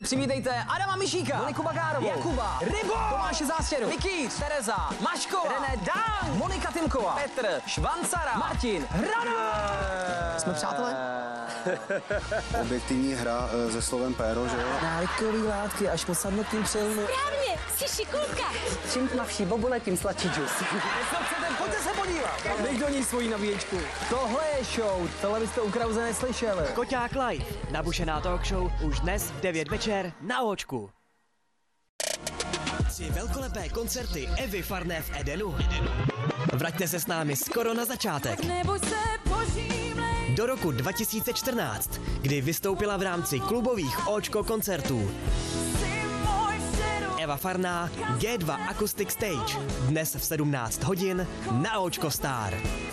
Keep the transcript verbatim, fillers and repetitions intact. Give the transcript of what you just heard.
Přivítejte Adama Mišíka, Moniku Bagárovou, Jakuba, Rybo, Tomáše Zástěru, Vicky, Tereza, Maškova, René Dan, Monika Timková, Petr, Švancara, Martin, Hranu. Jsme přátelé? Objektivní hra se slovem péro, že jo? Návykový látky až po sadnutím přilnu. Správně, jsi šikulka. Čím tmavší bobule, tím sladší džus. Pojďte se podívat. Dej do ní svoji nabíječku. Tohle je show, tohle byste u Krause neslyšeli. Koťák Live, nabušená talk show už dnes v devět večer na Očku. Tři velkolepé koncerty Evy Farné v Edenu. Vraťte se s námi skoro na začátek. Do roku dva tisíce čtrnáct, kdy vystoupila v rámci klubových Očko koncertů. Eva Farná, G dva Acoustic Stage, dnes v sedmnáct hodin na Očko Star.